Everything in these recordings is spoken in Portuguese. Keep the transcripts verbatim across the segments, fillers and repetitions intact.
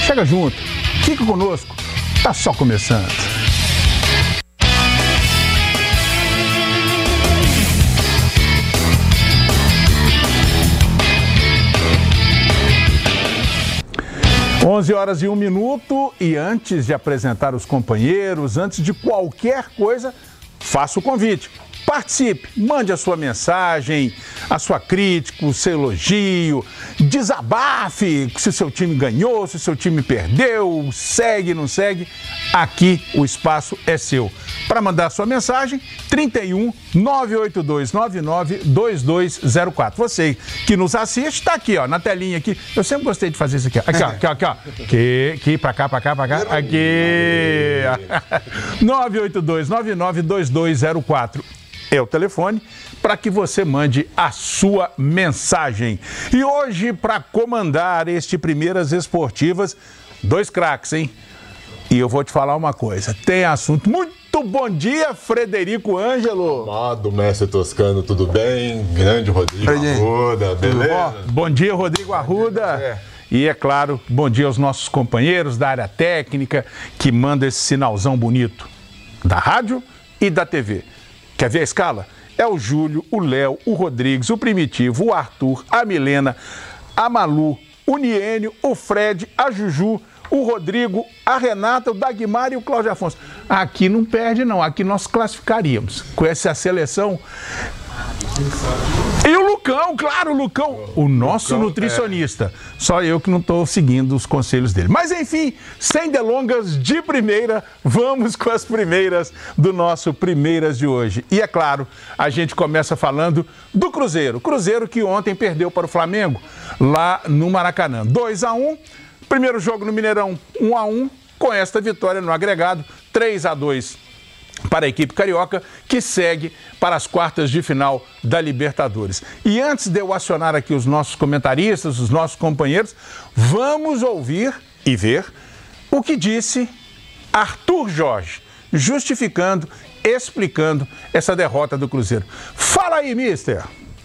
Chega junto, fica conosco, tá só começando. onze horas e um minuto, e antes de apresentar os companheiros, antes de qualquer coisa, faça o convite. Participe, mande a sua mensagem, a sua crítica, o seu elogio, desabafe se o seu time ganhou, se o seu time perdeu, segue, não segue. Aqui o espaço é seu. Para mandar a sua mensagem, trinta e um, nove oito dois nove nove, dois dois zero quatro. Você que nos assiste, está aqui, ó, na telinha aqui. Eu sempre gostei de fazer isso aqui, ó. Aqui, ó, aqui, ó, aqui, ó. Aqui, aqui, pra cá, pra cá, pra cá. Aqui. nove oito dois nove nove, dois dois zero quatro. É o telefone para que você mande a sua mensagem. E hoje, para comandar este Primeiras Esportivas, dois craques, hein? E eu vou te falar uma coisa, tem assunto. Muito bom dia, Frederico Ângelo. Amado mestre Toscano, tudo bem? Grande Rodrigo Arruda, beleza? Bom dia, Rodrigo Arruda. É. E, é claro, bom dia aos nossos companheiros da área técnica que mandam esse sinalzão bonito da rádio e da T V. Quer ver a escala? É o Júlio, o Léo, o Rodrigues, o Primitivo, o Arthur, a Milena, a Malu, o Niênio, o Fred, a Juju, o Rodrigo, a Renata, o Dagmar e o Cláudio Afonso. Aqui não perde, não. Aqui nós classificaríamos com essa seleção. E o Lucão, claro, o Lucão, o nosso Lucão, nutricionista. É. Só eu que não estou seguindo os conselhos dele. Mas, enfim, sem delongas, de primeira, vamos com as primeiras do nosso Primeiras de hoje. E, é claro, a gente começa falando do Cruzeiro. Cruzeiro que ontem perdeu para o Flamengo, lá no Maracanã. dois a um, primeiro jogo no Mineirão, um a um, com esta vitória no agregado, três a dois. Para a equipe carioca, que segue para as quartas de final da Libertadores. E antes de eu acionar aqui os nossos comentaristas, os nossos companheiros, vamos ouvir e ver o que disse Arthur Jorge, justificando, explicando essa derrota do Cruzeiro. Fala aí, mister!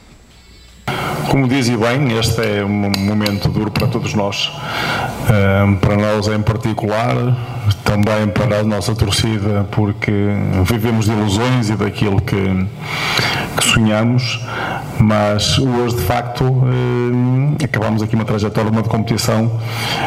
Como diz e bem, este é um momento duro para todos nós, um, para nós em particular, também para a nossa torcida, porque vivemos de ilusões e daquilo que, que sonhamos, mas hoje de facto um, acabamos aqui uma trajetória de uma competição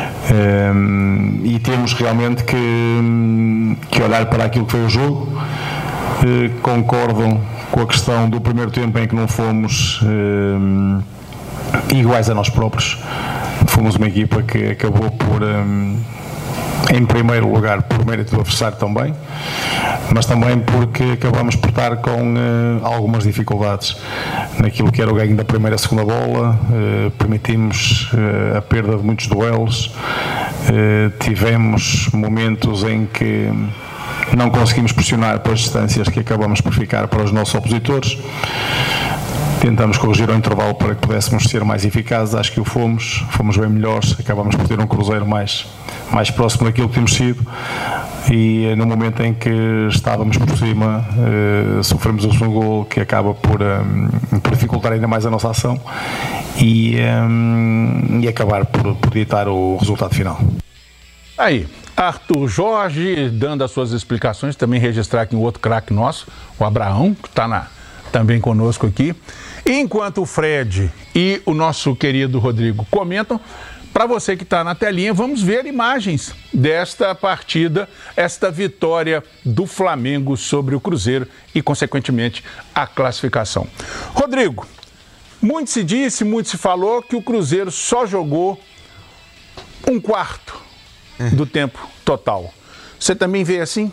um, e temos realmente que, que olhar para aquilo que foi o jogo. Uh, concordo com a questão do primeiro tempo em que não fomos um, iguais a nós próprios. Fomos uma equipa que acabou por, um, em primeiro lugar, por mérito do adversário também, mas também porque acabamos por estar com uh, algumas dificuldades naquilo que era o ganho da primeira e segunda bola, uh, permitimos uh, a perda de muitos duelos, uh, tivemos momentos em que não conseguimos pressionar para as distâncias que acabamos por ficar para os nossos opositores. Tentamos corrigir ao intervalo para que pudéssemos ser mais eficazes, acho que o fomos, fomos bem melhores, acabamos por ter um Cruzeiro mais, mais próximo daquilo que temos sido e no momento em que estávamos por cima, uh, sofremos o segundo gol que acaba por, um, por dificultar ainda mais a nossa ação e, um, e acabar por, por ditar o resultado final. Aí, Arthur Jorge dando as suas explicações, também registrar aqui um outro craque nosso, o Abraão, que está também conosco aqui. E enquanto o Fred e o nosso querido Rodrigo comentam, para você que está na telinha, vamos ver imagens desta partida, esta vitória do Flamengo sobre o Cruzeiro e, consequentemente, a classificação. Rodrigo, muito se disse, muito se falou que o Cruzeiro só jogou um quarto do tempo total. Você também vê assim?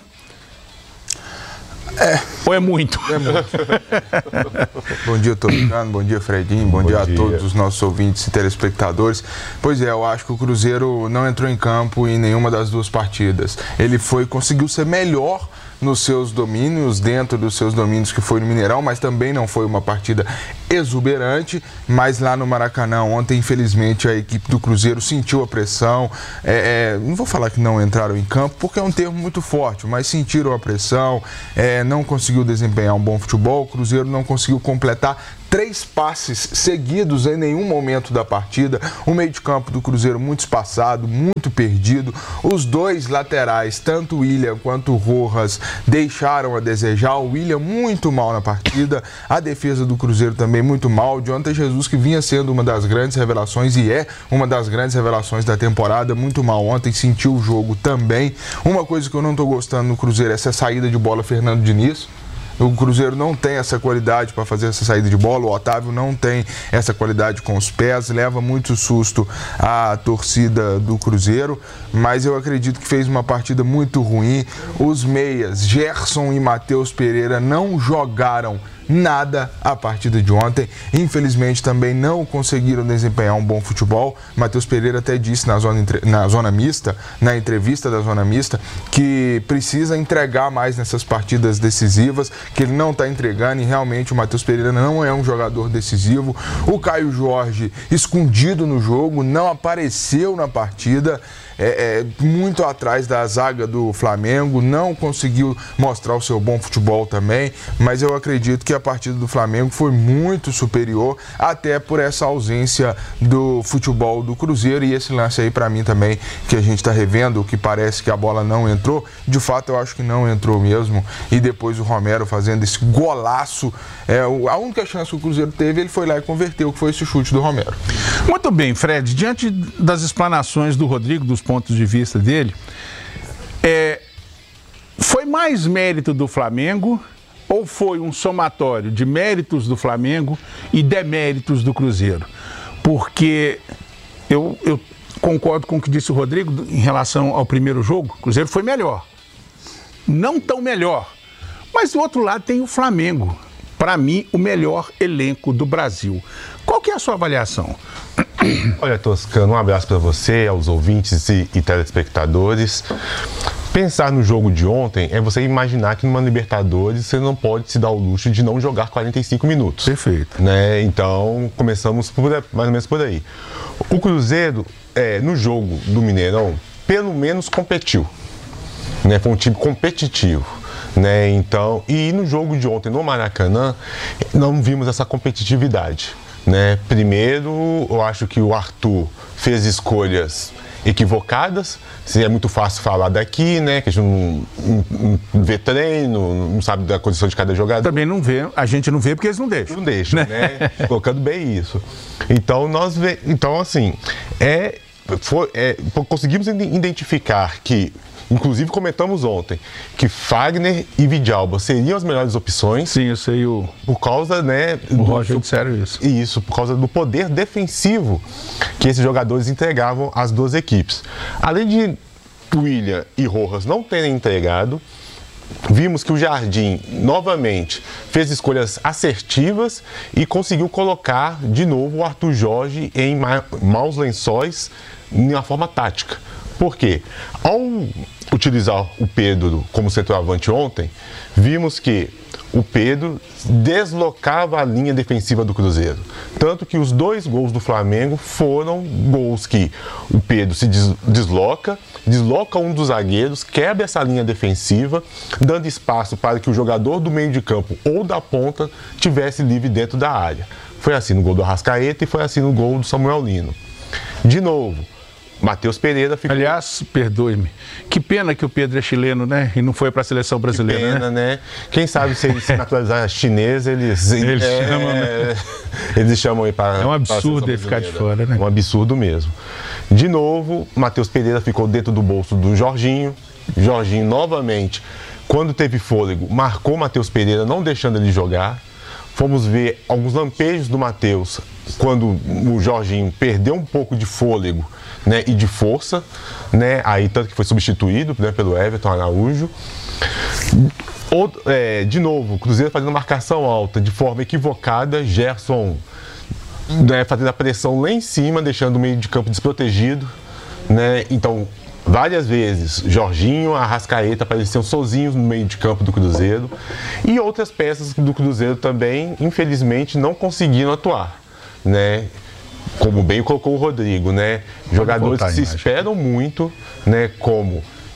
É. Ou é muito? É muito. Bom dia, Toscano. Bom dia, Fredinho. Bom, Bom dia, dia a todos os nossos ouvintes e telespectadores. Pois é, eu acho que o Cruzeiro não entrou em campo em nenhuma das duas partidas. Ele foi, conseguiu ser melhor nos seus domínios, dentro dos seus domínios que foi no Mineirão, mas também não foi uma partida exuberante, mas lá no Maracanã ontem, infelizmente, a equipe do Cruzeiro sentiu a pressão, é, é, não vou falar que não entraram em campo, porque é um termo muito forte, mas sentiram a pressão, é, não conseguiu desempenhar um bom futebol, o Cruzeiro não conseguiu completar três passes seguidos em nenhum momento da partida, o meio de campo do Cruzeiro muito espaçado, muito perdido, os dois laterais, tanto o William quanto o Rojas, deixaram a desejar, o William muito mal na partida, a defesa do Cruzeiro também muito mal, Jonathan Jesus, que vinha sendo uma das grandes revelações e é uma das grandes revelações da temporada, muito mal ontem, sentiu o jogo também. Uma coisa que eu não estou gostando no Cruzeiro é essa saída de bola Fernando Diniz. O Cruzeiro não tem essa qualidade para fazer essa saída de bola, o Otávio não tem essa qualidade com os pés, leva muito susto à torcida do Cruzeiro, mas eu acredito que fez uma partida muito ruim. Os meias, Gerson e Matheus Pereira, não jogaram nada a partida de ontem, infelizmente também não conseguiram desempenhar um bom futebol. Matheus Pereira até disse na zona, na zona mista, na entrevista da zona mista, que precisa entregar mais nessas partidas decisivas, que ele não está entregando, e realmente o Matheus Pereira não é um jogador decisivo. O Caio Jorge, escondido no jogo, não apareceu na partida, é, é, muito atrás da zaga do Flamengo, não conseguiu mostrar o seu bom futebol também, mas eu acredito que a partida do Flamengo foi muito superior, até por essa ausência do futebol do Cruzeiro, e esse lance aí para mim também, que a gente está revendo, que parece que a bola não entrou, de fato eu acho que não entrou mesmo, e depois o Romero fazendo esse golaço, é, a única chance que o Cruzeiro teve, ele foi lá e converteu, que foi esse chute do Romero. Muito bem, Fred, diante das explanações do Rodrigo, dos pontos de vista dele, é, foi mais mérito do Flamengo ou foi um somatório de méritos do Flamengo e deméritos do Cruzeiro? Porque eu, eu concordo com o que disse o Rodrigo em relação ao primeiro jogo, o Cruzeiro foi melhor, não tão melhor, mas do outro lado tem o Flamengo, para mim o melhor elenco do Brasil. Qual que é a sua avaliação? Olha, Toscano, um abraço para você, aos ouvintes e, e telespectadores. Pensar no jogo de ontem é você imaginar que numa Libertadores você não pode se dar o luxo de não jogar quarenta e cinco minutos. Perfeito. Né? então começamos por, mais ou menos por aí. O Cruzeiro, é, no jogo do Mineirão, pelo menos competiu, né? Foi um time competitivo. Né? Então, e no jogo de ontem no Maracanã não vimos essa competitividade, né? Primeiro, eu acho que o Arthur fez escolhas equivocadas, seria muito fácil falar daqui, né? Que a gente não, não, não vê treino, não sabe da condição de cada jogador. Também não vê, a gente não vê porque eles não deixam. Não deixam, né? né? Colocando bem isso. Então, nós vê, então assim, é, foi, é, conseguimos identificar que, inclusive comentamos ontem, que Fagner e Vidalba seriam as melhores opções. Sim, eu sei o... Por causa, né... O Roger disseram isso. Isso, por causa do poder defensivo que esses jogadores entregavam às duas equipes. Além de William e Rojas não terem entregado, vimos que o Jardim, novamente, fez escolhas assertivas e conseguiu colocar, de novo, o Arthur Jorge em ma- maus lençóis de uma forma tática. Por quê? Ao utilizar o Pedro como centroavante ontem, vimos que o Pedro deslocava a linha defensiva do Cruzeiro. Tanto que os dois gols do Flamengo foram gols que o Pedro se desloca, desloca um dos zagueiros, quebra essa linha defensiva, dando espaço para que o jogador do meio de campo ou da ponta tivesse livre dentro da área. Foi assim no gol do Arrascaeta e foi assim no gol do Samuel Lino. De novo, Matheus Pereira ficou... Aliás, perdoe-me, que pena que o Pedro é chileno, né? E não foi para a seleção brasileira, que pena, né? né? Quem sabe se ele se naturalizar chinês, eles... Eles é, chamam, né? Eles chamam aí para... É um absurdo ele ficar de fora, né? Um absurdo mesmo. De novo, Matheus Pereira ficou dentro do bolso do Jorginho. Jorginho, novamente, quando teve fôlego, marcou Matheus Pereira, não deixando ele jogar. Fomos ver alguns lampejos do Matheus quando o Jorginho perdeu um pouco de fôlego, né, e de força, né, aí tanto que foi substituído, né, pelo Everton Araújo. Outro, é, de novo, o Cruzeiro fazendo marcação alta de forma equivocada, Gerson, né, fazendo a pressão lá em cima, deixando o meio de campo desprotegido, né, então várias vezes Jorginho, Arrascaeta apareciam sozinhos no meio de campo do Cruzeiro, e outras peças do Cruzeiro também, infelizmente, não conseguiram atuar, né? Como bem colocou o Rodrigo, né? Jogadores que se esperam muito, né? Como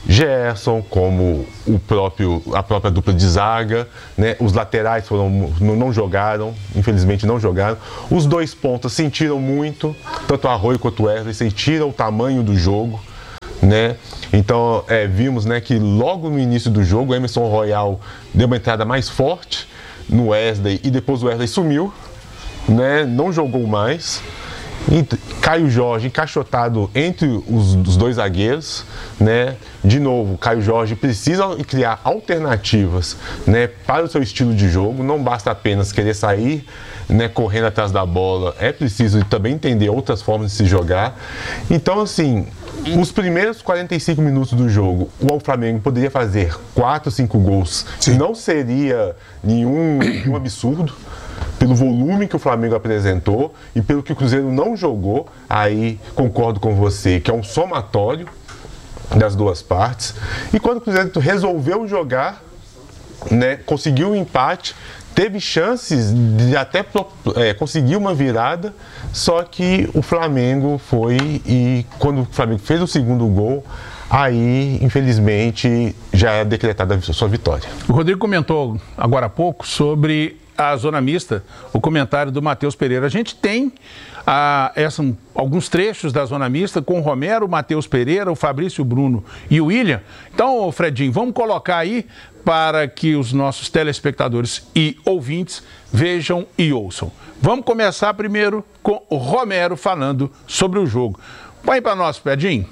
Gerson, como o próprio, a própria dupla de zaga, né? Os laterais foram, não jogaram, infelizmente não jogaram. Os dois pontas sentiram muito, tanto a Arroio quanto o Wesley sentiram o tamanho do jogo, né? Então é, vimos, né, que logo no início do jogo o Emerson Royal deu uma entrada mais forte no Wesley e depois o Wesley sumiu, né? Não jogou mais. E Caio Jorge encaixotado entre os, os dois zagueiros, né? De novo, Caio Jorge precisa criar alternativas, né, para o seu estilo de jogo. Não basta apenas querer sair, né, correndo atrás da bola, é preciso também entender outras formas de se jogar. Então, assim, os primeiros quarenta e cinco minutos do jogo, o Flamengo poderia fazer quatro, cinco gols. Sim. Não seria nenhum, nenhum absurdo. Pelo volume que o Flamengo apresentou e pelo que o Cruzeiro não jogou, aí concordo com você, que é um somatório das duas partes. E quando o Cruzeiro resolveu jogar, né, conseguiu um empate, teve chances de até é, conseguir uma virada, só que o Flamengo foi e quando o Flamengo fez o segundo gol, aí, infelizmente, já é decretada a sua vitória. O Rodrigo comentou agora há pouco sobre a zona mista, o comentário do Matheus Pereira. A gente tem ah, essa, alguns trechos da zona mista com o Romero, o Matheus Pereira, o Fabrício Bruno e o William. Então, Fredinho, vamos colocar aí para que os nossos telespectadores e ouvintes vejam e ouçam. Vamos começar primeiro com o Romero falando sobre o jogo. Põe para nós, Fredinho.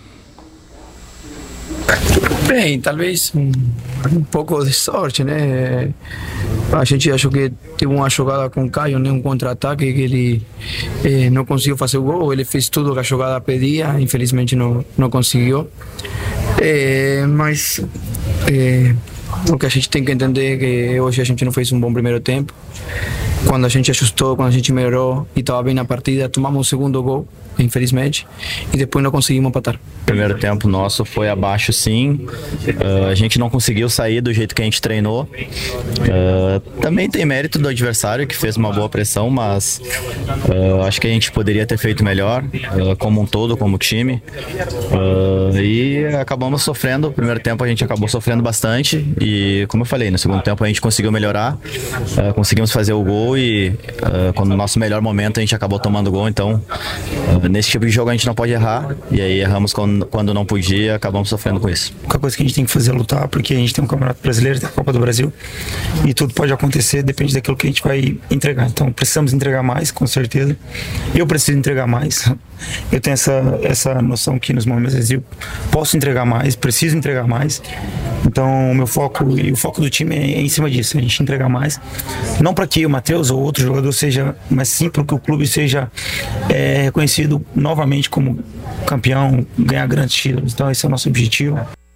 Bem, talvez um, um pouco de sorte, né? A gente achou que teve uma jogada com o Caio, né? Um contra-ataque que ele eh, não conseguiu fazer o gol. Ele fez tudo que a jogada pedia, infelizmente não, não conseguiu. Eh, mas eh, o que a gente tem que entender é que hoje a gente não fez um bom primeiro tempo. Quando a gente ajustou, quando a gente melhorou e estava bem na partida, tomamos o segundo gol, infelizmente, e depois não conseguimos empatar. O primeiro tempo nosso foi abaixo, sim. Uh, a gente não conseguiu sair do jeito que a gente treinou. Uh, também tem mérito do adversário, que fez uma boa pressão, mas uh, acho que a gente poderia ter feito melhor, uh, como um todo, como time. Uh, e acabamos sofrendo. No primeiro tempo a gente acabou sofrendo bastante e, como eu falei, no segundo tempo a gente conseguiu melhorar, uh, conseguimos fazer o gol e uh, quando no nosso melhor momento a gente acabou tomando gol. Então, uh, nesse tipo de jogo a gente não pode errar, e aí erramos quando, quando não podia, acabamos sofrendo com isso. A coisa que a gente tem que fazer é lutar, porque a gente tem um Campeonato Brasileiro, tem a Copa do Brasil, e tudo pode acontecer, depende daquilo que a gente vai entregar. Então precisamos entregar mais, com certeza. Eu preciso entregar mais. Eu tenho essa, essa noção que nos momentos decisivos posso entregar mais, preciso entregar mais. Então o meu foco e o foco do time é em cima disso, a gente entregar mais. Não para que o Matheus ou outro jogador seja, mas sim para que o clube seja é, reconhecido novamente como campeão, ganhar grandes títulos. Então esse é o nosso objetivo.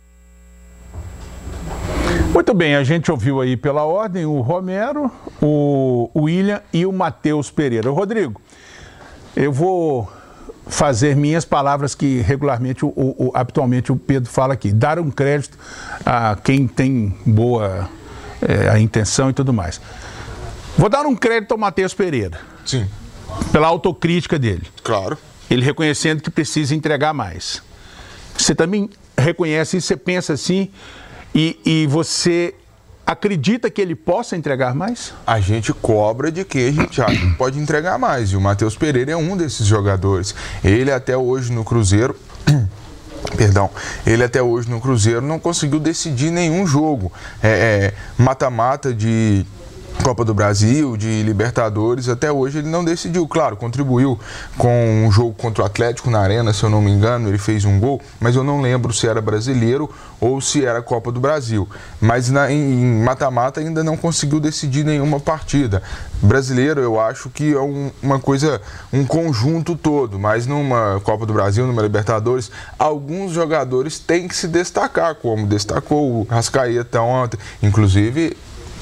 Muito bem, a gente ouviu aí pela ordem o Romero, o William e o Matheus Pereira. Rodrigo, eu vou fazer minhas palavras que regularmente, o, o, habitualmente o Pedro fala aqui, dar um crédito a quem tem boa é, a intenção e tudo mais. Vou dar um crédito ao Matheus Pereira. Sim. Pela autocrítica dele. Claro. Ele reconhecendo que precisa entregar mais. Você também reconhece isso, você pensa assim, e, e você acredita que ele possa entregar mais? A gente cobra de que a gente acha que pode entregar mais. E o Matheus Pereira é um desses jogadores. Ele até hoje no Cruzeiro... Perdão, ele até hoje no Cruzeiro não conseguiu decidir nenhum jogo. É, é, mata-mata de Copa do Brasil, de Libertadores, até hoje ele não decidiu. Claro, contribuiu com um jogo contra o Atlético na Arena, se eu não me engano, ele fez um gol, mas eu não lembro se era brasileiro ou se era Copa do Brasil. Mas na, em mata-mata ainda não conseguiu decidir nenhuma partida. Brasileiro, eu acho que é um, uma coisa, um conjunto todo, mas numa Copa do Brasil, numa Libertadores, alguns jogadores têm que se destacar, como destacou o Rascaeta ontem, inclusive...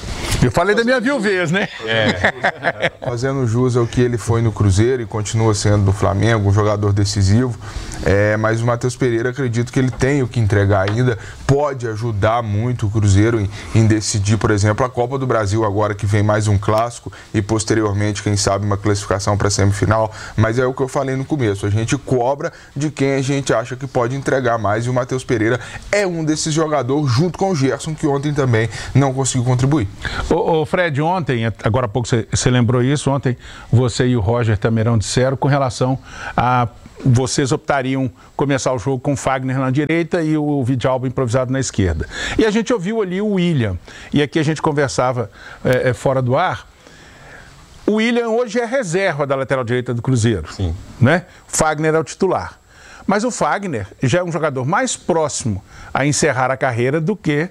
Eu falei da minha viuvez, né? É. Fazendo jus ao que ele foi no Cruzeiro e continua sendo do Flamengo, um jogador decisivo. É, mas o Matheus Pereira, acredito que ele tem o que entregar ainda, pode ajudar muito o Cruzeiro em, em decidir, por exemplo, a Copa do Brasil, agora que vem mais um clássico e posteriormente, quem sabe, uma classificação para a semifinal. Mas é o que eu falei no começo, a gente cobra de quem a gente acha que pode entregar mais, e o Matheus Pereira é um desses jogadores, junto com o Gerson, que ontem também não conseguiu contribuir. Ô, ô Fred, ontem, agora há pouco você, você lembrou isso, ontem você e o Roger Tamerão disseram com relação a vocês optariam começar o jogo com o Fagner na direita e o Vidalba improvisado na esquerda. E a gente ouviu ali o William, e aqui a gente conversava é, fora do ar. O William hoje é reserva da lateral direita do Cruzeiro. Sim. Né? Fagner é o titular. Mas o Fagner já é um jogador mais próximo a encerrar a carreira do que...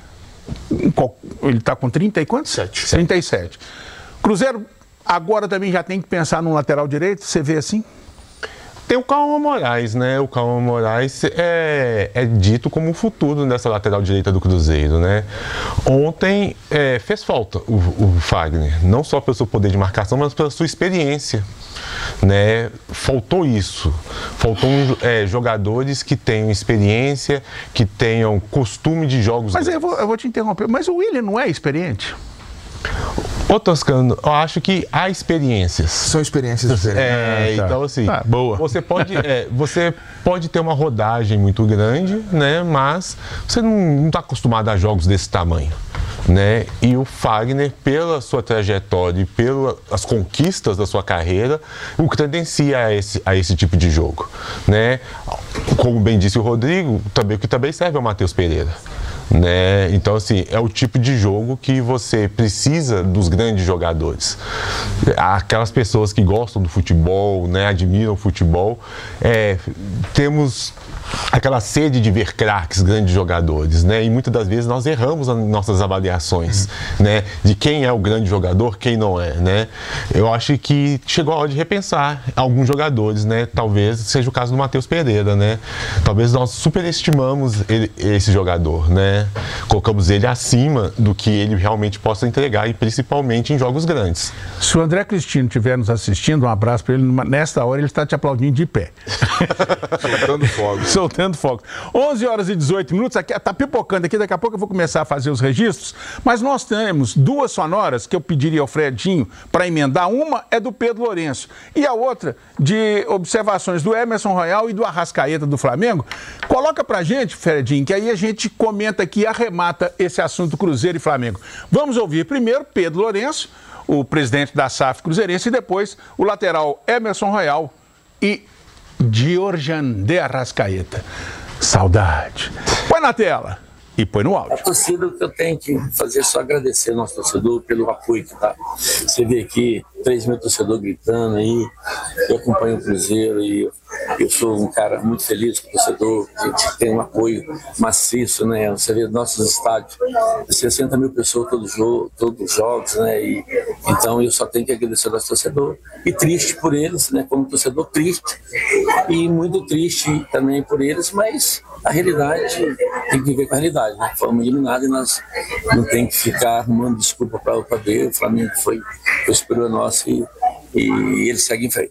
Ele está com trinta e quantos? Sete. trinta e sete. Cruzeiro agora também já tem que pensar no lateral direito, você vê assim? Tem o Cauã Moraes, né? O Cauã Moraes é, é dito como o futuro dessa lateral direita do Cruzeiro, né? Ontem é, fez falta o, o Fagner, não só pelo seu poder de marcação, mas pela sua experiência, né? Faltou isso. Faltou é, jogadores que tenham experiência, que tenham costume de jogos... Mas eu vou, eu vou te interromper, mas o William não é experiente? Ô Toscano, eu acho que há experiências. São experiências diferentes. É, ah, tá. Então assim, ah, boa. Você, pode, é, você pode ter uma rodagem muito grande, né? Mas você não está acostumado a jogos desse tamanho, né? E o Fagner, pela sua trajetória e pelas conquistas da sua carreira, o credencia a esse, a esse tipo de jogo, né? Como bem disse o Rodrigo, também, o que também serve ao Matheus Pereira. Né? Então, assim, é o tipo de jogo que você precisa dos grandes jogadores. Aquelas pessoas que gostam do futebol, né? Admiram o futebol. É, temos aquela sede de ver craques, grandes jogadores, né? E muitas das vezes nós erramos nas nossas avaliações, né? De quem é o grande jogador, quem não é, né? Eu acho que chegou a hora de repensar alguns jogadores, né? Talvez seja o caso do Matheus Pereira, né? Talvez nós superestimamos ele, esse jogador, né? Colocamos ele acima do que ele realmente possa entregar, e principalmente em jogos grandes. Se o André Cristino estiver nos assistindo, um abraço para ele. Nesta hora ele está te aplaudindo de pé. Soltando fogos. Soltando fogos. onze horas e dezoito minutos, aqui está pipocando aqui, daqui a pouco eu vou começar a fazer os registros, mas nós temos duas sonoras que eu pediria ao Fredinho para emendar. Uma é do Pedro Lourenço e a outra de observações do Emerson Royal e do Arrascaeta do Flamengo. Coloca pra gente, Fredinho, que aí a gente comenta aqui e arremata esse assunto Cruzeiro e Flamengo. Vamos ouvir primeiro Pedro Lourenço, o presidente da S A F Cruzeirense, e depois o lateral Emerson Royal e Georgian de Arrascaeta. Saudade. Põe na tela e põe no áudio. A torcida, que eu tenho que fazer é só agradecer ao nosso torcedor pelo apoio que tá. Você vê aqui três mil torcedores gritando aí, eu acompanho o Cruzeiro e eu sou um cara muito feliz com o torcedor, a gente tem um apoio maciço, né? Você vê nossos estádios, sessenta mil pessoas todos os jogos, todos os jogos, né? E, então eu só tenho que agradecer ao nosso torcedor e triste por eles, né? Como torcedor triste e muito triste também por eles, mas a realidade tem que viver com a realidade, né? Fomos eliminados e nós não tem que ficar arrumando desculpa para ver. O Flamengo foi, foi superior a nós e, e ele segue em frente.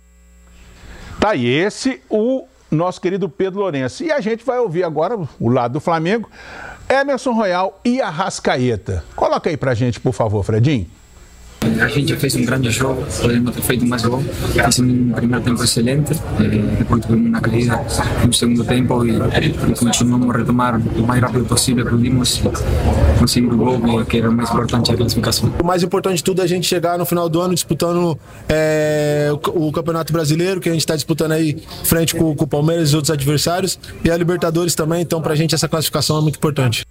Tá aí esse o nosso querido Pedro Lourenço. E a gente vai ouvir agora o lado do Flamengo, Emerson Royal e Arrascaeta. Coloca aí pra gente, por favor, Fredinho. A gente fez um grande jogo, poderíamos ter feito mais gol. Fizemos um primeiro tempo excelente, depois tivemos uma caída no segundo tempo e, e continuamos a retomar o mais rápido possível. Pudimos conseguir o gol, que era o mais importante, a classificação. O mais importante de tudo é a gente chegar no final do ano disputando é, o, o Campeonato Brasileiro, que a gente está disputando aí frente com, com o Palmeiras e outros adversários, e a Libertadores também. Então, pra gente, essa classificação é muito importante.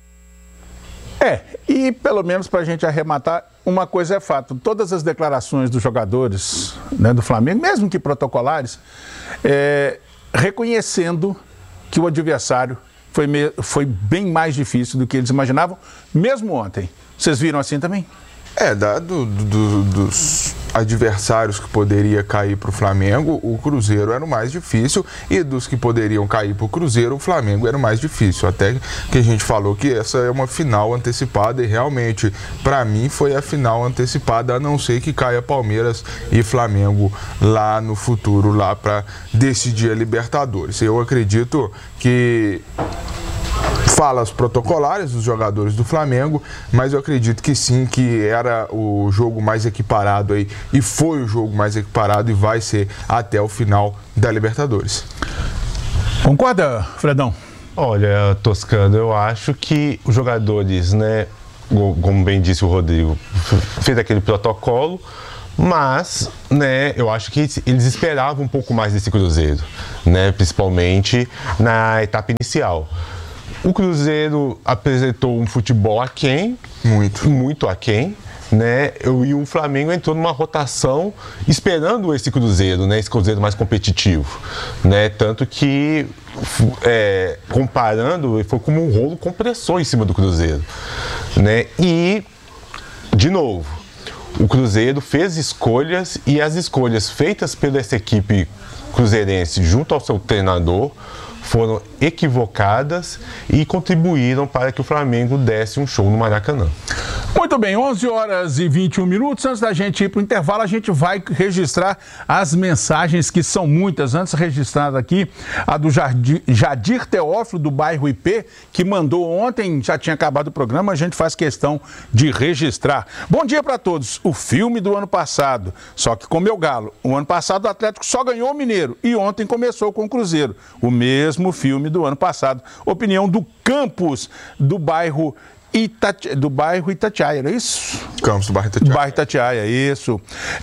É, e pelo menos para a gente arrematar, uma coisa é fato, todas as declarações dos jogadores, né, do Flamengo, mesmo que protocolares, é, reconhecendo que o adversário foi, me, foi bem mais difícil do que eles imaginavam, mesmo ontem. Vocês viram assim também? É, dado do, do, dos adversários que poderia cair para o Flamengo, o Cruzeiro era o mais difícil, e dos que poderiam cair para o Cruzeiro, o Flamengo era o mais difícil. Até que a gente falou que essa é uma final antecipada, e realmente, para mim, foi a final antecipada, a não ser que caia Palmeiras e Flamengo lá no futuro, lá para decidir a Libertadores. Eu acredito que falas protocolares dos jogadores do Flamengo, mas eu acredito que sim, que era o jogo mais equiparado aí, e foi o jogo mais equiparado e vai ser até o final da Libertadores. Concorda, Fredão? Olha, Toscano, eu acho que os jogadores, né, como bem disse o Rodrigo, fez aquele protocolo, mas, né, eu acho que eles esperavam um pouco mais desse Cruzeiro, né, principalmente na etapa inicial. O Cruzeiro apresentou um futebol aquém, muito, muito aquém, né? E o Flamengo entrou numa rotação esperando esse Cruzeiro, né? Esse Cruzeiro mais competitivo, né? Tanto que, é, comparando, foi como um rolo compressor em cima do Cruzeiro, né? E, de novo, o Cruzeiro fez escolhas, e as escolhas feitas pela essa equipe cruzeirense junto ao seu treinador foram equivocadas e contribuíram para que o Flamengo desse um show no Maracanã. Muito bem, onze horas e vinte e um minutos. Antes da gente ir para o intervalo, a gente vai registrar as mensagens, que são muitas. Antes registrada aqui, a do Jadir, Jadir Teófilo, do bairro I P, que mandou ontem, já tinha acabado o programa, a gente faz questão de registrar. Bom dia para todos. O filme do ano passado, só que com meu galo. O ano passado o Atlético só ganhou o Mineiro e ontem começou com o Cruzeiro. O mesmo filme do ano passado. Opinião do Campos, do bairro Itati... do bairro Itatiaia, não é isso? Campos do bairro Itatiaia. Bairro Itatiaia, isso.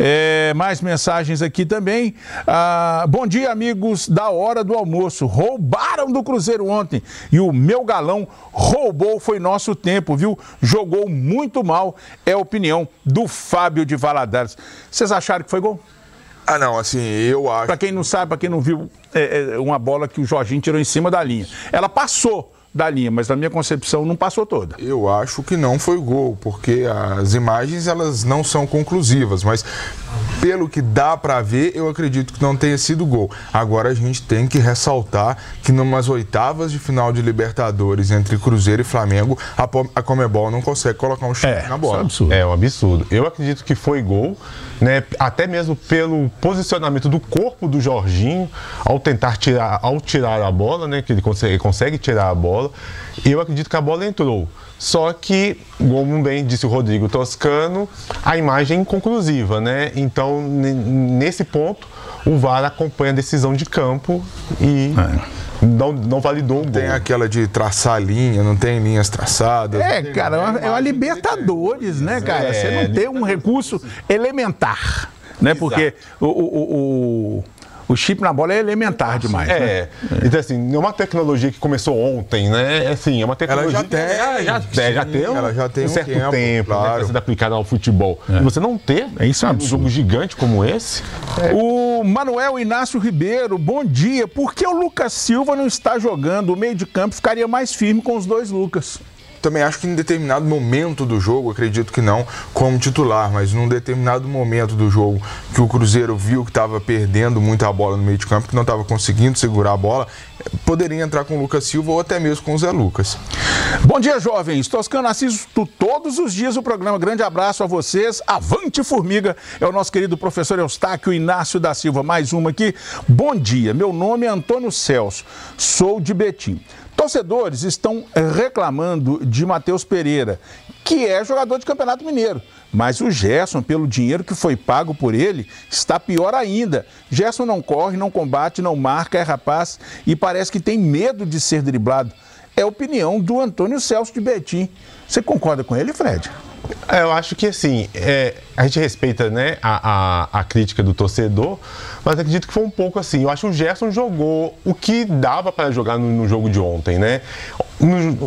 É, mais mensagens aqui também. Ah, bom dia, amigos da hora do almoço. Roubaram do Cruzeiro ontem e o meu galão roubou, foi nosso tempo, viu? Jogou muito mal, é a opinião do Fábio de Valadares. Vocês acharam que foi gol? Ah, não, assim, eu acho... Para quem não sabe, para quem não viu, é, é uma bola que o Jorginho tirou em cima da linha. Ela passou da linha, mas na minha concepção não passou toda. Eu acho que não foi gol, porque as imagens elas não são conclusivas, mas pelo que dá para ver, eu acredito que não tenha sido gol. Agora a gente tem que ressaltar que numas oitavas de final de Libertadores entre Cruzeiro e Flamengo, a, a Conmebol não consegue colocar um chute é, na bola. É um absurdo. É um absurdo. Eu acredito que foi gol, né, até mesmo pelo posicionamento do corpo do Jorginho ao tentar tirar, ao tirar a bola, né, que ele consegue, consegue tirar a bola. Eu acredito que a bola entrou. Só que, como bem disse o Rodrigo Toscano, a imagem é inconclusiva, né? Então, nesse ponto, o V A R acompanha a decisão de campo e é. não, não validou o gol. Tem aquela de traçar a linha, não tem linhas traçadas. É, cara, é uma Libertadores, né, cara? É, você não tem um recurso elementar, né? Porque o... o, o O chip na bola é elementar demais. É, né? Então assim, não é uma tecnologia que começou ontem, né? Assim, é uma tecnologia ela já tem, que já, já, já tem um, ela já tem um um certo tempo, tempo, claro. né, para ser aplicada ao futebol. É. E você não ter é isso, é um jogo gigante como esse. É. O Manuel Inácio Ribeiro, bom dia. Por que o Lucas Silva não está jogando? O meio de campo ficaria mais firme com os dois Lucas. Também acho que em determinado momento do jogo, acredito que não como titular, mas num determinado momento do jogo que o Cruzeiro viu que estava perdendo muita bola no meio de campo, que não estava conseguindo segurar a bola, poderia entrar com o Lucas Silva ou até mesmo com o Zé Lucas. Bom dia, jovens. Toscano, assisto todos os dias o programa. Grande abraço a vocês. Avante, Formiga. É o nosso querido professor Eustáquio Inácio da Silva. Mais uma aqui. Bom dia. Meu nome é Antônio Celso. Sou de Betim. Torcedores estão reclamando de Matheus Pereira, que é jogador de Campeonato Mineiro. Mas o Gerson, pelo dinheiro que foi pago por ele, está pior ainda. Gerson não corre, não combate, não marca, é rapaz e parece que tem medo de ser driblado. É a opinião do Antônio Celso de Betim. Você concorda com ele, Fred? Eu acho que assim, é, a gente respeita, né, a, a, a crítica do torcedor, mas acredito que foi um pouco assim. Eu acho que o Gerson jogou o que dava para jogar no, no jogo de ontem, né? No,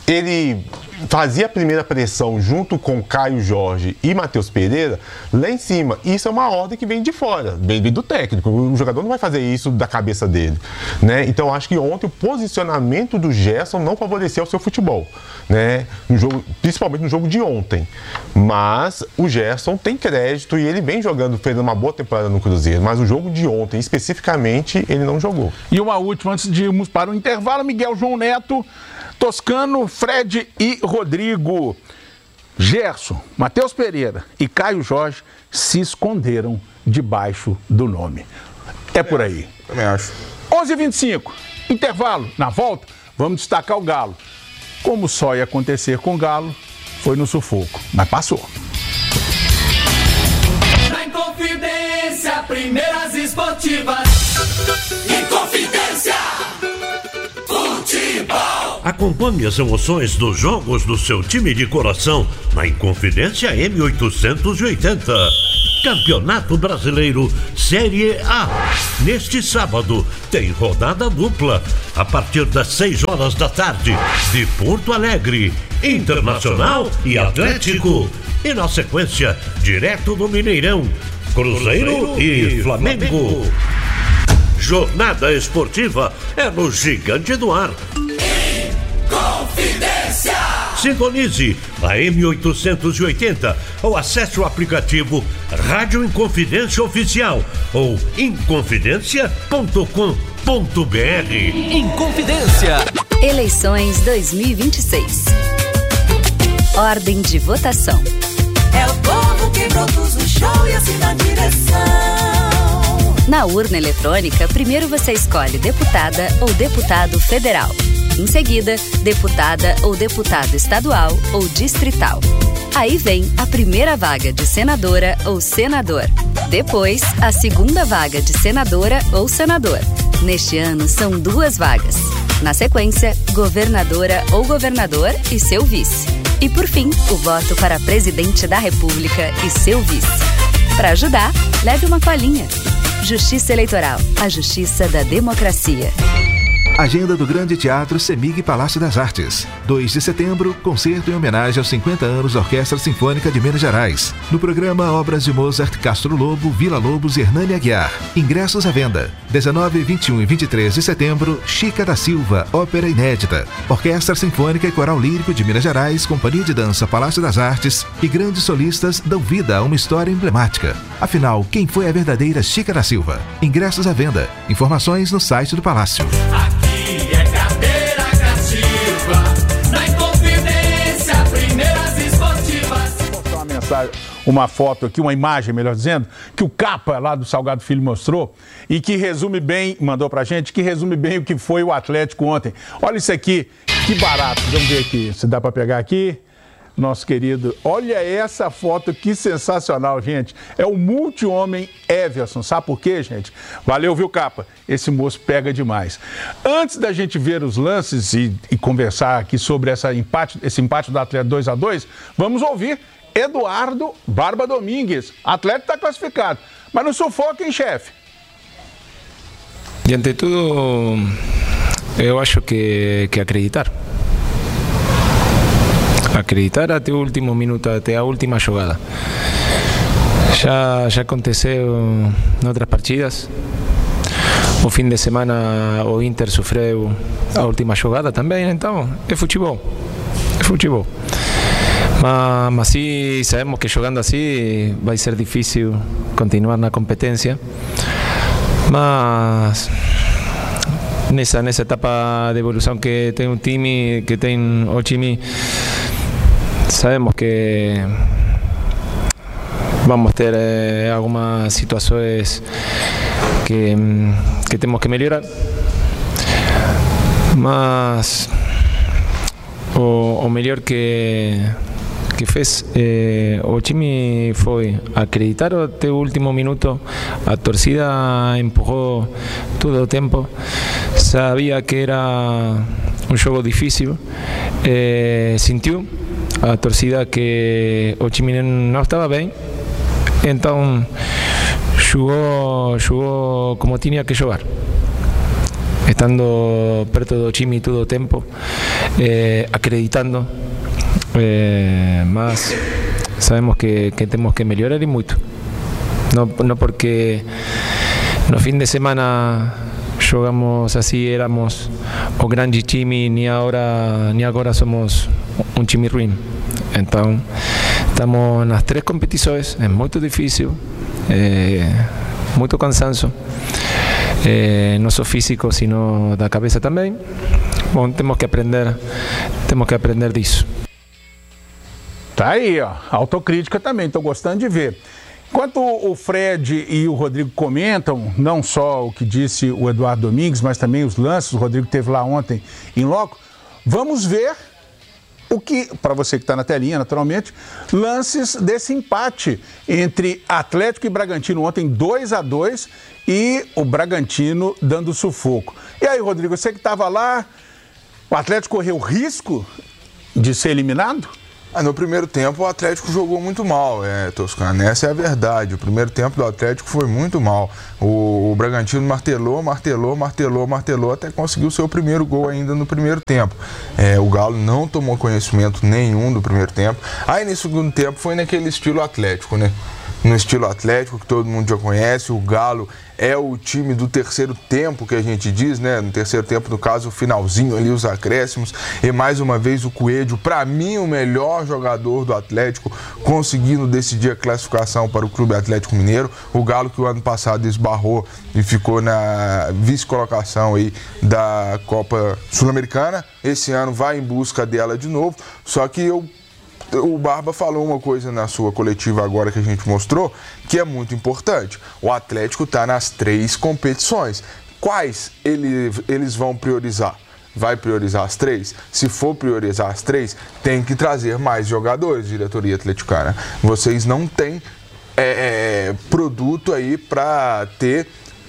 ele fazia a primeira pressão junto com Caio Jorge e Matheus Pereira lá em cima. Isso é uma ordem que vem de fora, vem do técnico. O jogador não vai fazer isso da cabeça dele, né? Então acho que ontem o posicionamento do Gerson não favoreceu o seu futebol, né? No jogo, principalmente no jogo de ontem. Mas o Gerson tem crédito e ele vem jogando, fez uma boa temporada no Cruzeiro. Mas o jogo de ontem, especificamente, ele não jogou. E uma última, antes de irmos para o intervalo, Miguel João Neto, Toscano, Fred e Rodrigo. Gerson, Matheus Pereira e Caio Jorge se esconderam debaixo do nome. É por aí. Também acho. onze e vinte e cinco, intervalo. Na volta, vamos destacar o Galo. Como só ia acontecer com o Galo, foi no sufoco, mas passou. Na Inconfidência, primeiras esportivas. Inconfidência, futebol. Acompanhe as emoções dos jogos do seu time de coração na Inconfidência M oitocentos e oitenta. Campeonato Brasileiro Série A. Neste sábado tem rodada dupla a partir das seis horas da tarde de Porto Alegre, Internacional e Atlético. E na sequência, direto do Mineirão, Cruzeiro e Flamengo. Jornada esportiva é no Gigante do Ar. Confidência. Sintonize a M oitocentos e oitenta ou acesse o aplicativo Rádio Inconfidência Oficial ou inconfidência ponto com ponto br. Inconfidência. Eleições dois mil e vinte e seis. Ordem de votação. É o povo que produz o show e assina a direção. Na urna eletrônica, primeiro você escolhe deputada ou deputado federal. Em seguida, deputada ou deputado estadual ou distrital. Aí vem a primeira vaga de senadora ou senador. Depois, a segunda vaga de senadora ou senador. Neste ano, são duas vagas. Na sequência, governadora ou governador e seu vice. E por fim, o voto para presidente da República e seu vice. Para ajudar, leve uma colinha. Justiça Eleitoral, a justiça da democracia. Agenda do Grande Teatro Semig Palácio das Artes. dois de setembro, concerto em homenagem aos cinquenta anos da Orquestra Sinfônica de Minas Gerais. No programa, obras de Mozart, Castro Lobo, Vila Lobos e Hernani Aguiar. Ingressos à venda. dezenove, vinte e um e vinte e três de setembro, Chica da Silva, ópera inédita. Orquestra Sinfônica e Coral Lírico de Minas Gerais, Companhia de Dança Palácio das Artes e grandes solistas dão vida a uma história emblemática. Afinal, quem foi a verdadeira Chica da Silva? Ingressos à venda. Informações no site do Palácio. É cadeira cativa, na Inconfidência, primeiras esportivas. Vou mostrar uma mensagem, uma foto aqui, uma imagem, melhor dizendo, que o Capa lá do Salgado Filho mostrou e que resume bem, mandou pra gente, que resume bem o que foi o Atlético ontem. Olha isso aqui, que barato. Vamos ver aqui, se dá pra pegar aqui. Nosso querido, olha essa foto, que sensacional, gente. É o multi-homem Everson. Sabe por quê, gente? Valeu, viu, Capa? Esse moço pega demais. Antes da gente ver os lances e, e conversar aqui sobre essa empate, esse empate do Atlético dois a dois, vamos ouvir Eduardo Barba Domingues. Atlético está classificado, mas não sufoca, hein, chefe? E ante tudo, eu acho que, que acreditar. Acreditar até o último minuto, até a última jogada. Já, já aconteceu em outras partidas. O fim de semana o Inter sofreu a última jogada também, então é futebol. É futebol. Mas, mas sim, sabemos que jogando assim vai ser difícil continuar na competência. Mas nessa, nessa etapa de evolução que tem o time, que tem o time, sabemos que vamos ter eh, algumas situações que, que temos que melhorar, mas o, o melhor que, que fez eh, o time foi acreditar até o último minuto. A torcida empurrou todo o tempo, sabia que era um jogo difícil, eh, sentiu a torcida que o time não estava bem, então jogou, jogou como tinha que jogar. estando perto do time todo o tempo, eh, acreditando, eh, mas sabemos que, que temos que melhorar e muito. Não, não porque no fim de semana jogamos assim, éramos o grande time, nem agora, nem agora somos um time ruim. Então, estamos nas três competições, é muito difícil, é, muito cansaço, é, não só físico, sino da cabeça também. Bom, temos que aprender, temos que aprender disso. Tá aí, ó, autocrítica também, estou gostando de ver. Enquanto o Fred e o Rodrigo comentam, não só o que disse o Eduardo Domingues, mas também os lances, o Rodrigo esteve lá ontem em loco, vamos ver o que, para você que está na telinha, naturalmente, lances desse empate entre Atlético e Bragantino ontem, dois a dois, e o Bragantino dando sufoco. E aí, Rodrigo, você que estava lá, o Atlético correu risco de ser eliminado? Ah, no primeiro tempo o Atlético jogou muito mal, é, Toscano, essa é a verdade. O primeiro tempo do Atlético foi muito mal. O, o Bragantino martelou, martelou, martelou, martelou, até conseguiu seu primeiro gol ainda no primeiro tempo. É, o Galo não tomou conhecimento nenhum do primeiro tempo. Aí no segundo tempo foi naquele estilo Atlético, né? No estilo Atlético, que todo mundo já conhece, o Galo é o time do terceiro tempo, que a gente diz, né? No terceiro tempo, no caso, o finalzinho ali, os acréscimos. E mais uma vez o Coelho, para mim, o melhor jogador do Atlético, conseguindo decidir a classificação para o Clube Atlético Mineiro. O Galo que o ano passado esbarrou e ficou na vice-colocação aí da Copa Sul-Americana. Esse ano vai em busca dela de novo, só que eu O Barba falou uma coisa na sua coletiva agora que a gente mostrou, que é muito importante. O Atlético está nas três competições. Quais ele, eles vão priorizar? Vai priorizar as três? Se for priorizar as três, tem que trazer mais jogadores, diretoria atleticana. Vocês não têm é, é, produto aí para ter...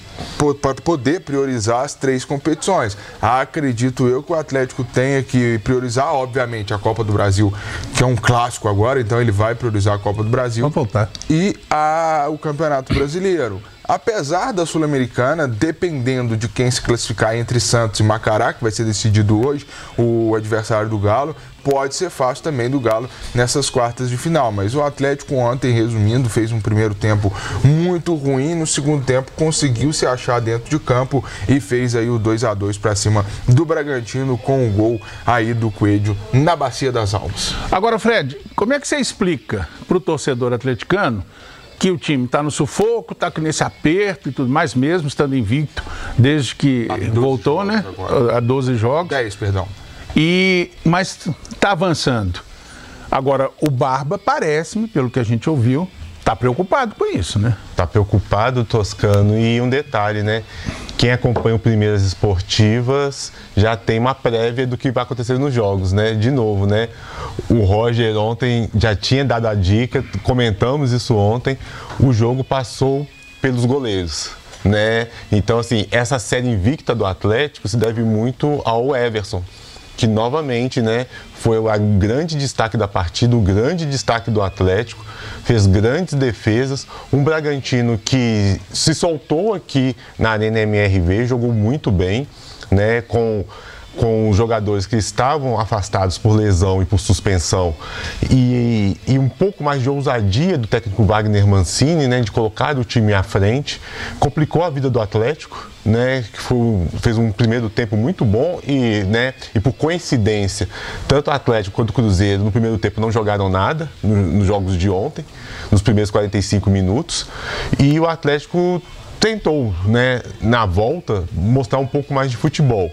para poder priorizar as três competições. Acredito eu que o Atlético tenha que priorizar, obviamente, a Copa do Brasil, que é um clássico agora, então ele vai priorizar a Copa do Brasil. Vamos voltar. E a, o Campeonato Brasileiro. Apesar da Sul-Americana, dependendo de quem se classificar entre Santos e Macará, que vai ser decidido hoje, o adversário do Galo, pode ser fácil também do Galo nessas quartas de final. Mas o Atlético ontem, resumindo, fez um primeiro tempo muito ruim, no segundo tempo conseguiu se achar dentro de campo e fez aí o dois a dois para cima do Bragantino com o gol aí do Coelho na Bacia das Almas. Agora, Fred, como é que você explica para o torcedor atleticano que o time está no sufoco, está nesse aperto e tudo mais, mesmo estando invicto desde que voltou, né? Agora. A doze jogos. dez, perdão. E, mas está avançando. Agora, o Barba parece-me, pelo que a gente ouviu, está preocupado com isso, né? Está preocupado, Toscano. E um detalhe, né? Quem acompanha o Primeiras Esportivas já tem uma prévia do que vai acontecer nos jogos, né? De novo, né? O Roger ontem já tinha dado a dica, comentamos isso ontem, o jogo passou pelos goleiros, né? Então, assim, essa série invicta do Atlético se deve muito ao Everson, que novamente, né, foi o grande destaque da partida, o grande destaque do Atlético, fez grandes defesas, um Bragantino que se soltou aqui na Arena M R V, jogou muito bem, né, com, com jogadores que estavam afastados por lesão e por suspensão, e, e um pouco mais de ousadia do técnico Wagner Mancini, né, de colocar o time à frente, complicou a vida do Atlético, né, que foi, fez um primeiro tempo muito bom e, né, e por coincidência, tanto o Atlético quanto o Cruzeiro no primeiro tempo não jogaram nada no, nos jogos de ontem, nos primeiros quarenta e cinco minutos, e o Atlético tentou, né, na volta, mostrar um pouco mais de futebol.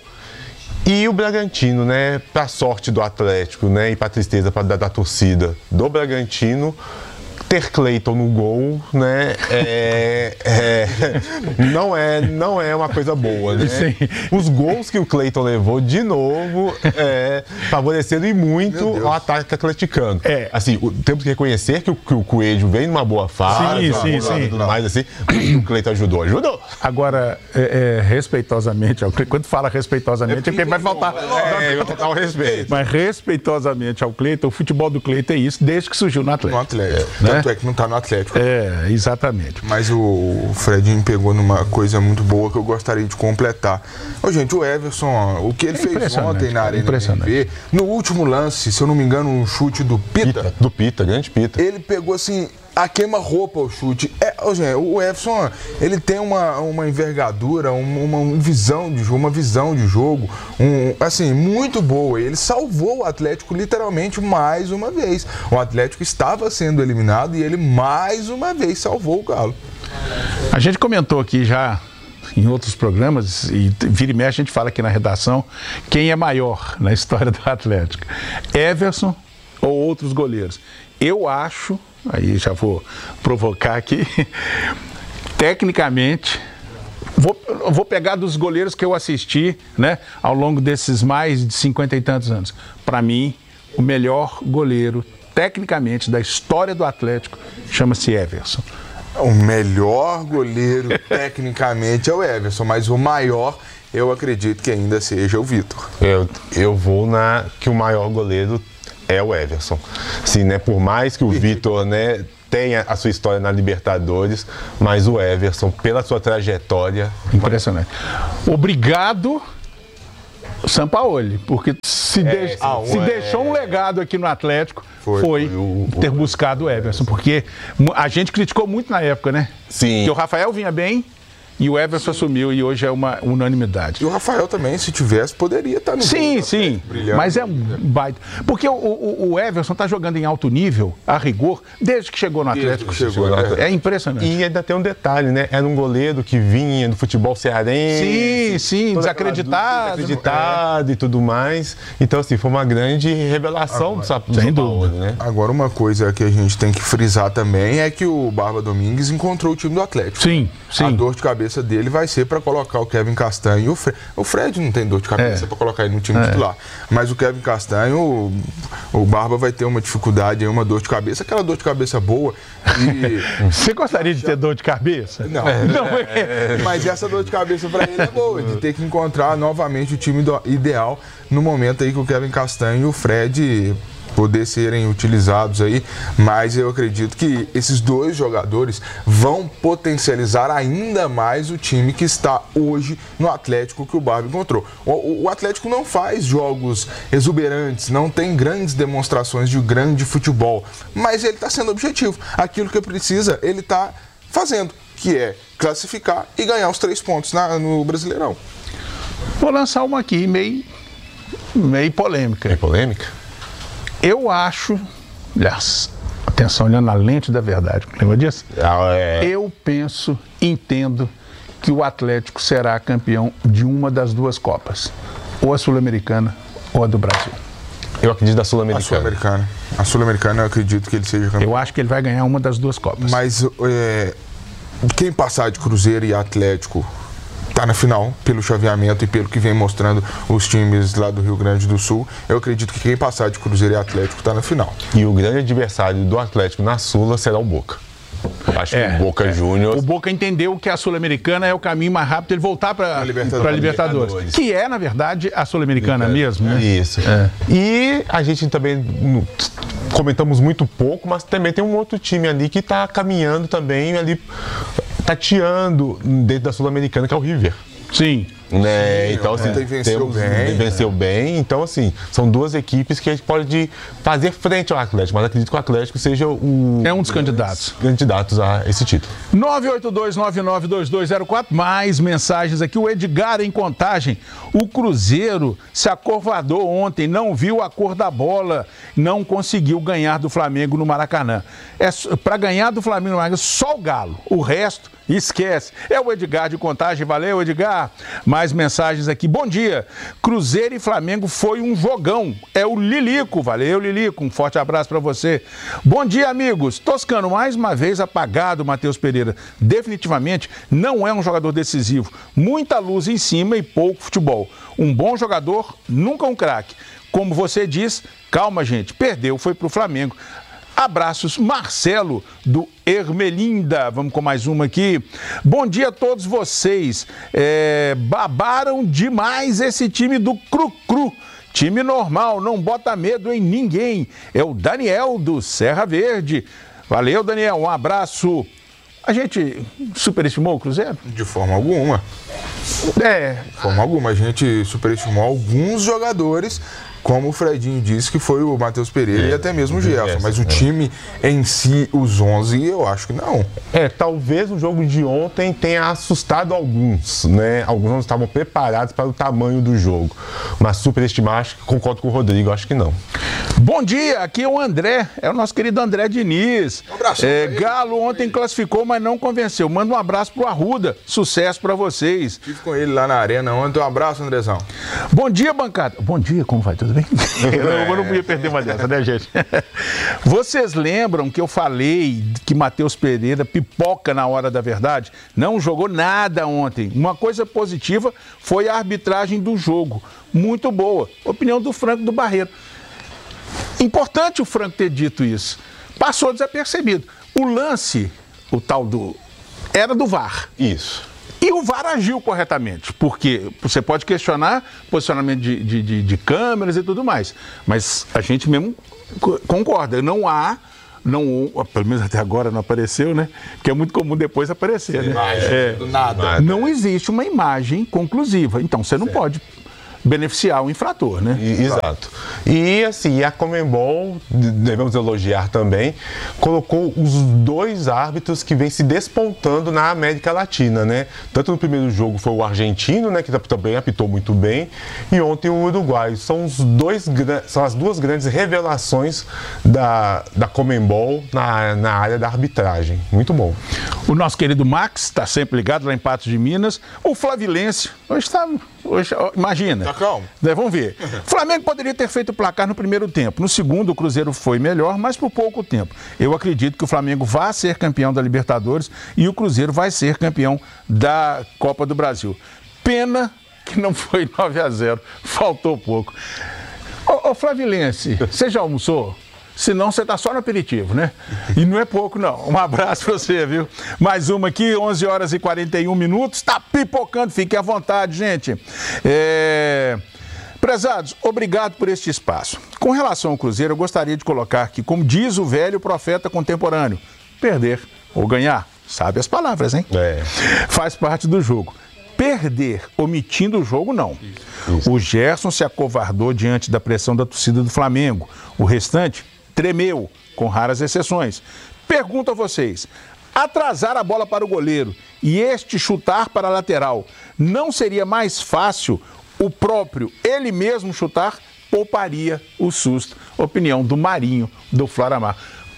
E o Bragantino, né, para a sorte do Atlético, né, e para a tristeza pra, da, da torcida do Bragantino, ter Cleiton no gol, né, é, é, não, é, não é uma coisa boa, né? Sim. Os gols que o Cleiton levou, de novo, é, favoreceram e muito o ataque atleticano. É. Assim, o, temos que reconhecer que o, que o Coelho vem numa boa fase, sim, sim, sim. Tudo mais assim, o Cleiton ajudou, ajudou. Agora, é, é, respeitosamente, quando fala respeitosamente, é porque vai faltar, é, vai faltar o respeito. Mas respeitosamente ao Cleiton, o futebol do Cleiton é isso, desde que surgiu no Atlético. No Atlético. Né? Tanto é que não tá no Atlético. É, exatamente. Mas o Fredinho pegou numa coisa muito boa que eu gostaria de completar. Ô, gente, o Everson, ó, o que ele É fez ontem na Arena impressionante. M R V, no último lance, se eu não me engano, um chute do Pita. Pita, do Pita, grande Pita. Ele pegou assim, a queima-roupa o chute. É, ô, gente, o Everson, ele tem uma, uma envergadura, uma, uma visão de jogo, uma visão de jogo, um, assim, muito boa. Ele salvou o Atlético literalmente mais uma vez. O Atlético estava sendo eliminado e ele mais uma vez salvou o Galo. A gente comentou aqui já em outros programas, e vira e mexe a gente fala aqui na redação, quem é maior na história do Atlético, Everson ou outros goleiros. Eu acho, aí já vou provocar aqui, tecnicamente, vou, vou pegar dos goleiros que eu assisti, né, ao longo desses mais de cinquenta e tantos anos. Para mim, o melhor goleiro, tecnicamente, da história do Atlético, chama-se Everson. O melhor goleiro, tecnicamente, é o Everson, mas o maior, eu acredito que ainda seja o Vitor. Eu, eu vou na que o maior goleiro é o Everson. Sim, né, por mais que o Vitor, né, tenha a sua história na Libertadores, mas o Everson, pela sua trajetória... Impressionante. Obrigado, Sampaoli, porque se, É, de... ah, se é... deixou um legado aqui no Atlético, foi, Foi, foi o- ter buscado o Everson, porque a gente criticou muito na época, né? Sim. Que o Rafael vinha bem e o Everson assumiu, e hoje é uma unanimidade. E o Rafael também, se tivesse, poderia estar no Sim, gol, sim, brilhando. mas é um baita. Porque o, o, o Everson tá jogando em alto nível, a rigor, desde que chegou no Desde Atlético. que chegou, é. é impressionante. E ainda tem um detalhe, né? Era um goleiro que vinha do futebol cearense. Sim, sim, toda aquela desacreditado. dúvida, Desacreditado e tudo mais. Então, assim, foi uma grande revelação do Sap- do sem Sampaoli, dúvida. né? Agora, uma coisa que a gente tem que frisar também é que o Barba Domingues encontrou o time do Atlético. Sim, sim. A dor de cabeça dele vai ser para colocar o Kevin Castanho e o Fred. O Fred não tem dor de cabeça É. para colocar ele no time É. titular. Mas o Kevin Castanho, o, o Barba vai ter uma dificuldade, aí, uma dor de cabeça, aquela dor de cabeça boa. E... Você gostaria de ter dor de cabeça? Não, Não é. mas essa dor de cabeça para ele é boa, de ter que encontrar novamente o time do- ideal no momento aí que o Kevin Castanho e o Fred poder serem utilizados aí, mas eu acredito que esses dois jogadores vão potencializar ainda mais o time que está hoje no Atlético que o Barba encontrou. O, o Atlético não faz jogos exuberantes, não tem grandes demonstrações de grande futebol, mas ele está sendo objetivo. Aquilo que precisa, ele está fazendo, que é classificar e ganhar os três pontos na- no Brasileirão. Vou lançar uma aqui, meio, meio polêmica. É polêmica? Eu acho, aliás, atenção, olhando na lente da verdade, lembra disso? Ah, é. Eu penso, entendo que o Atlético será campeão de uma das duas Copas, ou a Sul-Americana ou a do Brasil. Eu acredito da A Sul-Americana. Sul-Americana. A Sul-Americana eu acredito que ele seja campeão. Eu acho que ele vai ganhar uma das duas Copas. Mas é, quem passar de Cruzeiro e Atlético tá na final, pelo chaveamento e pelo que vem mostrando os times lá do Rio Grande do Sul, eu acredito que quem passar de Cruzeiro e Atlético tá na final. E o grande adversário do Atlético na Sula será o Boca. Acho É, que o Boca é. Juniors... O Boca entendeu que a Sul-Americana é o caminho mais rápido de ele voltar para a Libertadores. Libertadores, Libertadores. que é, na verdade, a Sul-Americana mesmo, né? Isso. É. E a gente também no, comentamos muito pouco, mas também tem um outro time ali que está caminhando também ali, tateando dentro da Sul-Americana, que é o River. Sim. Né? Então, assim, ontem venceu temos- bem. venceu bem. Então, assim, são duas equipes que a gente pode fazer frente ao Atlético, mas acredito que o Atlético seja o. É um dos candidatos. Candidatos a esse título. nove oito dois nove nove dois dois zero quatro, mais mensagens aqui. O Edgar em Contagem. O Cruzeiro se acovardou ontem, não viu a cor da bola, não conseguiu ganhar do Flamengo no Maracanã. É para ganhar do Flamengo no Maracanã, só o Galo. O resto, esquece. É o Edgar de Contagem. Valeu, Edgar. Mais mensagens aqui. Bom dia. Cruzeiro e Flamengo foi um jogão. É o Lilico. Valeu, Lilico. Um forte abraço para você. Bom dia, amigos. Toscano, mais uma vez apagado, Matheus Pereira. Definitivamente não é um jogador decisivo. Muita luz em cima e pouco futebol. Um bom jogador, nunca um craque. Como você diz, calma, gente. Perdeu, foi pro Flamengo. Abraços, Marcelo, do Ermelinda. Vamos com mais uma aqui. Bom dia a todos vocês. É, babaram demais esse time do Cru-Cru. Time normal, não bota medo em ninguém. É o Daniel, do Serra Verde. Valeu, Daniel, um abraço. A gente superestimou o Cruzeiro? De forma alguma. É. De forma alguma. A gente superestimou alguns jogadores, como o Fredinho disse, que foi o Matheus Pereira é, e até mesmo o Gerson. Mas o time em si, os onze, eu acho que não. É, talvez o jogo de ontem tenha assustado alguns, né? Alguns não estavam preparados para o tamanho do jogo. Mas superestimar, acho que concordo com o Rodrigo, acho que não. Bom dia, aqui é o André, é o nosso querido André Diniz. Um abraço. É, Galo ontem classificou, mas não convenceu. Manda um abraço pro Arruda, sucesso para vocês. Estive com ele lá na arena ontem, um abraço, Andrezão. Bom dia, bancada. Bom dia, como vai? Tudo bem? É. Eu não podia perder uma dessa, né, gente? Vocês lembram que eu falei que Matheus Pereira pipoca na hora da verdade? Não jogou nada ontem. Uma coisa positiva foi a arbitragem do jogo. Muito boa. Opinião do Franco do Barreiro. Importante o Franco ter dito isso. Passou desapercebido. O lance, o tal do... era do V A R. Isso. E o V A R agiu corretamente, porque você pode questionar posicionamento de, de, de, de câmeras e tudo mais, mas a gente mesmo concorda, não há, não, pelo menos até agora não apareceu, né? Que é muito comum depois aparecer, né? Imagem, é, do nada. Não existe uma imagem conclusiva, então você não certo. pode beneficiar o infrator, né? Exato. E assim, a Conmebol, devemos elogiar também, colocou os dois árbitros que vêm se despontando na América Latina, né? Tanto no primeiro jogo foi o argentino, né, que também apitou muito bem, e ontem o uruguaio. São os dois, são as duas grandes revelações da, da Conmebol na, na área da arbitragem. Muito bom. O nosso querido Max está sempre ligado lá em Patos de Minas. O Flavilense hoje está, hoje, imagina. Tá calmo. Né, vamos ver. O Flamengo poderia ter feito o placar no primeiro tempo. No segundo, o Cruzeiro foi melhor, mas por pouco tempo. Eu acredito que o Flamengo vai ser campeão da Libertadores e o Cruzeiro vai ser campeão da Copa do Brasil. Pena que não foi nove a zero. Faltou pouco. Ô, ô Flavilense, você já almoçou? Senão você tá só no aperitivo, né? E não é pouco, não. Um abraço pra você, viu? Mais uma aqui, onze horas e quarenta e um minutos. Tá pipocando, fique à vontade, gente. É... Prezados, obrigado por este espaço. Com relação ao Cruzeiro, eu gostaria de colocar que, como diz o velho profeta contemporâneo, perder ou ganhar, sabe as palavras, hein? É. Faz parte do jogo. Perder omitindo o jogo, não. Isso, isso. O Gerson se acovardou diante da pressão da torcida do Flamengo. O restante tremeu, com raras exceções. Pergunto a vocês, atrasar a bola para o goleiro e este chutar para a lateral, não seria mais fácil o próprio, ele mesmo chutar? Pouparia o susto. Opinião do Marinho, do Floramar.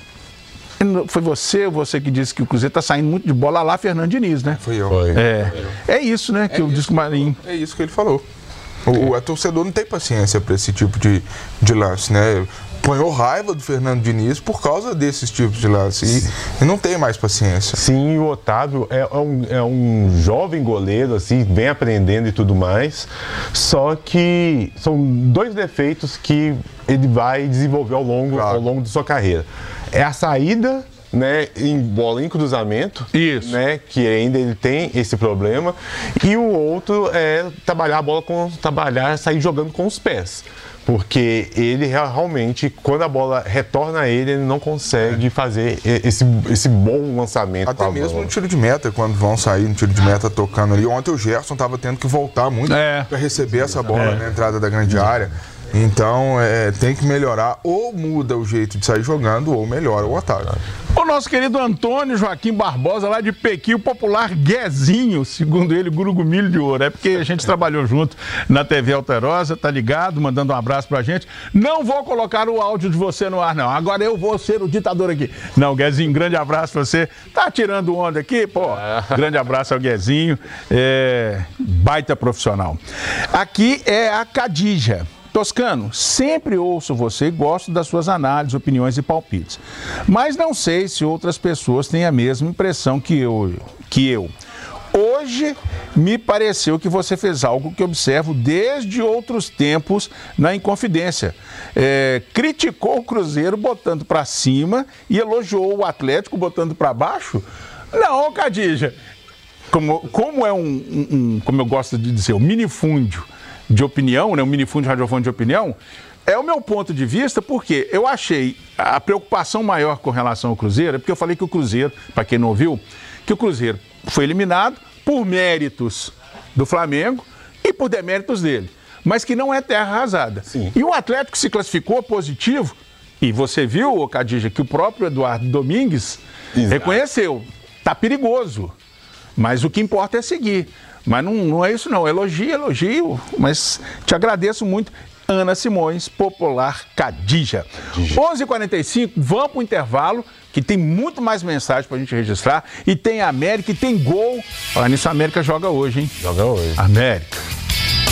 Foi você, você que disse que o Cruzeiro está saindo muito de bola lá, Fernando Diniz, né? Foi eu. Foi. É, é isso, né, que é eu disse com o Marinho. É isso que ele falou. O, o torcedor não tem paciência para esse tipo de, de lance, né? Ponhou raiva do Fernando Diniz por causa desses tipos de lance e, e não tem mais paciência. Sim, o Otávio é, é, um, é um jovem goleiro, assim, vem aprendendo e tudo mais, só que são dois defeitos que ele vai desenvolver ao longo, claro. ao longo de sua carreira. É a saída, né, em bola em cruzamento, isso, né, que ainda ele tem esse problema, e o outro é trabalhar a bola com trabalhar, sair jogando com os pés. Porque ele realmente, quando a bola retorna a ele, ele não consegue fazer esse, esse bom lançamento. Até mesmo no tiro de meta, quando vão sair no tiro de meta tocando ali. Ontem o Gerson estava tendo que voltar muito é. para receber essa bola é. na entrada da grande área. Então, é, tem que melhorar, ou muda o jeito de sair jogando, ou melhora o Otávio. O nosso querido Antônio Joaquim Barbosa, lá de Pequi, o popular Guezinho, segundo ele, Gurugumilho de Ouro. É porque a gente trabalhou junto na T V Alterosa, tá ligado? Mandando um abraço pra gente. Não vou colocar o áudio de você no ar, não. Agora eu vou ser o ditador aqui. Não, Guezinho, grande abraço pra você. Tá tirando onda aqui? Pô, grande abraço ao Guezinho. É, baita profissional. Aqui é a Cadija. Toscano, sempre ouço você e gosto das suas análises, opiniões e palpites. Mas não sei se outras pessoas têm a mesma impressão que eu. Que eu. Hoje me pareceu que você fez algo que observo desde outros tempos na Inconfidência. É, criticou o Cruzeiro botando para cima e elogiou o Atlético botando para baixo? Não, Cadija. Como, como é um, um, um, como eu gosto de dizer, um minifúndio de opinião, né, um minifúndio radiofônico de opinião, é o meu ponto de vista, porque eu achei a preocupação maior com relação ao Cruzeiro, é porque eu falei que o Cruzeiro, para quem não ouviu, que o Cruzeiro foi eliminado por méritos do Flamengo e por deméritos dele, mas que não é terra arrasada. Sim. E o Atlético se classificou positivo, e você viu, Cadija, que o próprio Eduardo Domingues Exato. reconheceu, tá perigoso, mas o que importa é seguir. Mas não, não é isso não, elogio, elogio, mas te agradeço muito. Ana Simões, Popular Cadija. onze e quarenta e cinco, vamos para o intervalo, que tem muito mais mensagem para a gente registrar. E tem América, e tem gol. Olha, nisso a América joga hoje, hein? Joga hoje. América.